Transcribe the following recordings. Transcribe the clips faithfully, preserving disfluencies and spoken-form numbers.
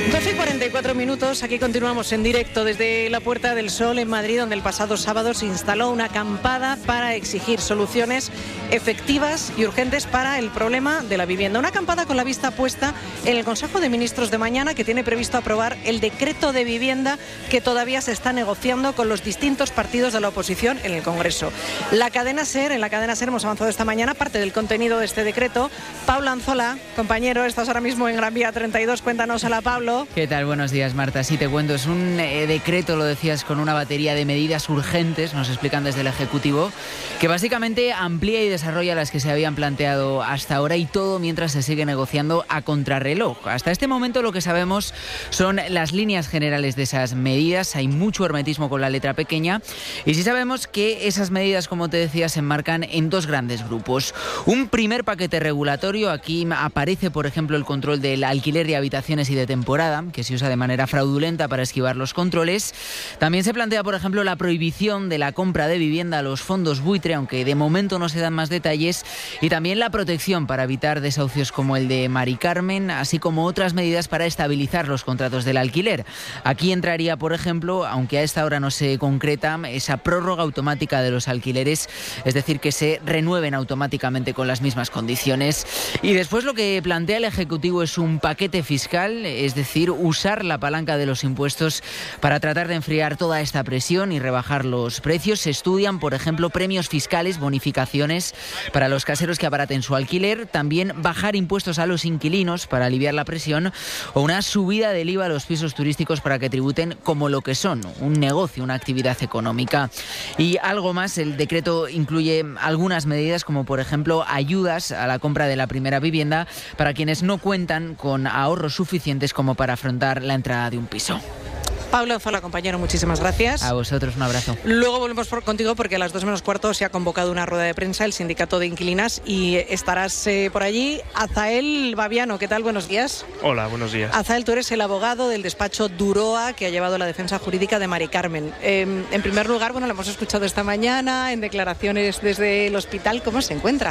doce y cuarenta y cuatro minutos, aquí continuamos en directo desde la Puerta del Sol en Madrid, donde el pasado sábado se instaló una acampada para exigir soluciones efectivas y urgentes para el problema de la vivienda. Una acampada con la vista puesta en el Consejo de Ministros de mañana, que tiene previsto aprobar el decreto de vivienda que todavía se está negociando con los distintos partidos de la oposición en el Congreso. La cadena SER, en la cadena SER hemos avanzado esta mañana parte del contenido de este decreto. Pablo Anzola, compañero, estás ahora mismo en Gran Vía treinta y dos, cuéntanos. Hola, Pablo. ¿Qué tal? Buenos días, Marta. Sí, te cuento, es un eh, decreto, lo decías, con una batería de medidas urgentes, nos explican desde el Ejecutivo, que básicamente amplía y desarrolla las que se habían planteado hasta ahora, y todo mientras se sigue negociando a contrarreloj. Hasta este momento lo que sabemos son las líneas generales de esas medidas, hay mucho hermetismo con la letra pequeña, y sí sabemos que esas medidas, como te decía, se enmarcan en dos grandes grupos. Un primer paquete regulatorio, aquí aparece, por ejemplo, el control del alquiler de habitaciones y de temporada, que se usa de manera fraudulenta para esquivar los controles. También se plantea, por ejemplo, la prohibición de la compra de vivienda a los fondos buitre, aunque de momento no se dan más detalles, y también la protección para evitar desahucios como el de Mari Carmen, así como otras medidas para estabilizar los contratos del alquiler. Aquí entraría, por ejemplo, aunque a esta hora no se concreta, esa prórroga automática de los alquileres, es decir, que se renueven automáticamente con las mismas condiciones. Y después lo que plantea el Ejecutivo es un paquete fiscal, es decir, usar la palanca de los impuestos para tratar de enfriar toda esta presión y rebajar los precios. Se estudian, por ejemplo, premios fiscales, bonificaciones para los caseros que abaraten su alquiler, también bajar impuestos a los inquilinos para aliviar la presión, o una subida del I V A a los pisos turísticos para que tributen como lo que son, un negocio, una actividad económica. Y algo más, el decreto incluye algunas medidas como, por ejemplo, ayudas a la compra de la primera vivienda para quienes no cuentan con ahorros suficientes como para afrontar la entrada de un piso. Pablo Anzola, compañero, muchísimas gracias. A vosotros, un abrazo. Luego volvemos por, contigo porque a las dos menos cuarto se ha convocado una rueda de prensa el Sindicato de Inquilinas y estarás eh, por allí. Azael Baviano, ¿qué tal? Buenos días. Hola, buenos días. Azael, tú eres el abogado del despacho Duroa que ha llevado la defensa jurídica de Mari Carmen. Eh, en primer lugar, bueno, lo hemos escuchado esta mañana en declaraciones desde el hospital. ¿Cómo se encuentra?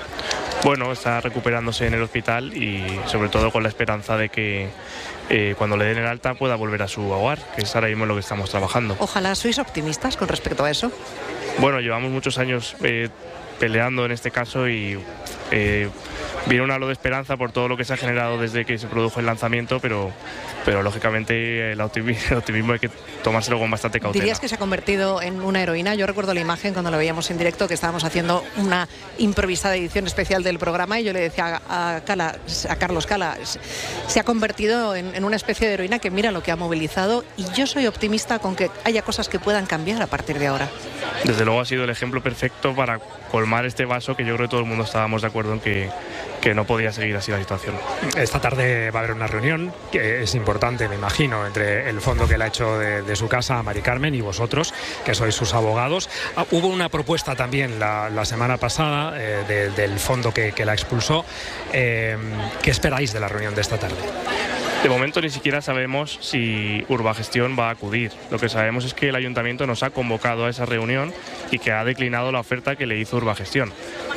Bueno, está recuperándose en el hospital y sobre todo con la esperanza de que eh, cuando le den el alta pueda volver a su hogar, que es ahora mismo lo que estamos trabajando. Ojalá. ¿Sois optimistas con respecto a eso? Bueno, llevamos muchos años eh, peleando en este caso y eh, viene un halo de esperanza por todo lo que se ha generado desde que se produjo el lanzamiento, pero, pero lógicamente el optimismo, el optimismo hay que tomárselo con bastante cautela. ¿Dirías que se ha convertido en una heroína? Yo recuerdo la imagen cuando lo veíamos en directo, que estábamos haciendo una improvisada edición especial del programa y yo le decía a, Cala, a Carlos Cala, se ha convertido en, en una especie de heroína que mira lo que ha movilizado, y yo soy optimista con que haya cosas que puedan cambiar a partir de ahora. Desde luego ha sido el ejemplo perfecto para colmar este vaso, que yo creo que todo el mundo estábamos de acuerdo en que, que no podía seguir así la situación. Esta tarde va a haber una reunión que es importante, me imagino, entre el fondo que le ha hecho de, de su casa a Mari Carmen y vosotros, que sois sus abogados. Ah, hubo una propuesta también la, la semana pasada eh, de, del fondo que, que la expulsó. Eh, ¿Qué esperáis de la reunión de esta tarde? De momento ni siquiera sabemos si Urbagestión va a acudir. Lo que sabemos es que el Ayuntamiento nos ha convocado a esa reunión y que ha declinado la oferta que le hizo Urbagestión.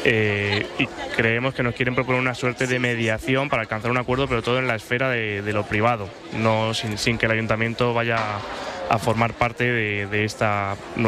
Eh, y creemos que nos quieren proponer una suerte de mediación para alcanzar un acuerdo, pero todo en la esfera de, de lo privado, no sin, sin que el Ayuntamiento vaya a formar parte de, de esta nueva